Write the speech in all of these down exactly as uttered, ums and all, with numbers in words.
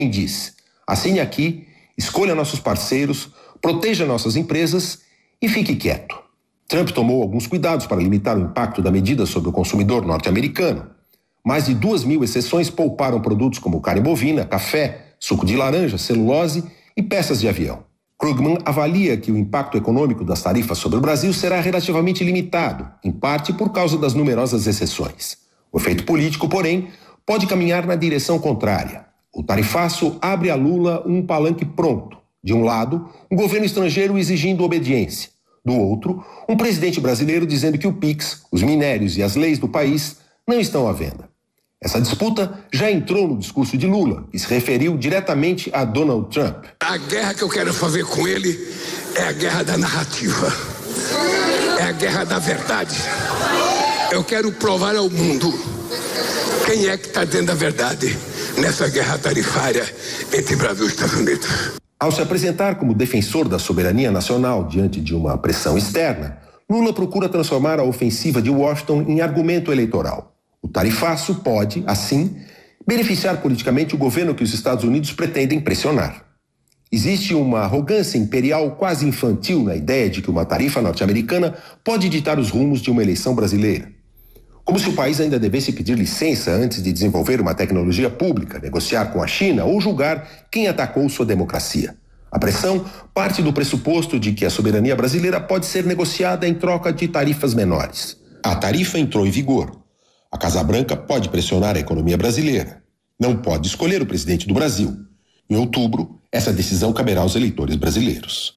diz: assine aqui, escolha nossos parceiros, proteja nossas empresas e fique quieto. Trump tomou alguns cuidados para limitar o impacto da medida sobre o consumidor norte-americano. Mais de duas mil exceções pouparam produtos como carne bovina, café, suco de laranja, celulose e peças de avião. Krugman avalia que o impacto econômico das tarifas sobre o Brasil será relativamente limitado, em parte por causa das numerosas exceções. O efeito político, porém, pode caminhar na direção contrária. O tarifaço abre a Lula um palanque pronto. De um lado, um governo estrangeiro exigindo obediência. Do outro, um presidente brasileiro dizendo que o Pix, os minérios e as leis do país não estão à venda. Essa disputa já entrou no discurso de Lula e se referiu diretamente a Donald Trump. A guerra que eu quero fazer com ele é a guerra da narrativa, é a guerra da verdade. Eu quero provar ao mundo quem é que está dentro da verdade nessa guerra tarifária entre Brasil e Estados Unidos. Ao se apresentar como defensor da soberania nacional diante de uma pressão externa, Lula procura transformar a ofensiva de Washington em argumento eleitoral. O tarifaço pode, assim, beneficiar politicamente o governo que os Estados Unidos pretendem pressionar. Existe uma arrogância imperial quase infantil na ideia de que uma tarifa norte-americana pode ditar os rumos de uma eleição brasileira. Como se o país ainda devesse pedir licença antes de desenvolver uma tecnologia pública, negociar com a China ou julgar quem atacou sua democracia. A pressão parte do pressuposto de que a soberania brasileira pode ser negociada em troca de tarifas menores. A tarifa entrou em vigor. A Casa Branca pode pressionar a economia brasileira. Não pode escolher o presidente do Brasil. Em outubro, essa decisão caberá aos eleitores brasileiros.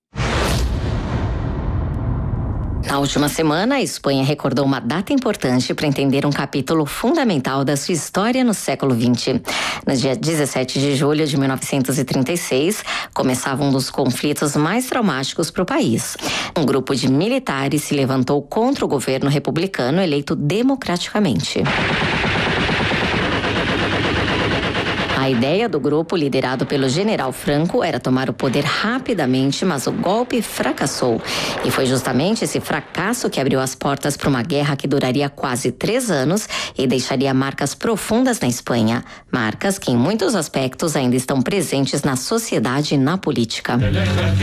Na última semana, a Espanha recordou uma data importante para entender um capítulo fundamental da sua história no século vinte. No dia dezessete de julho de mil novecentos e trinta e seis, começava um dos conflitos mais traumáticos para o país. Um grupo de militares se levantou contra o governo republicano eleito democraticamente. A ideia do grupo, liderado pelo general Franco, era tomar o poder rapidamente, mas o golpe fracassou. E foi justamente esse fracasso que abriu as portas para uma guerra que duraria quase três anos e deixaria marcas profundas na Espanha. Marcas que, em muitos aspectos, ainda estão presentes na sociedade e na política.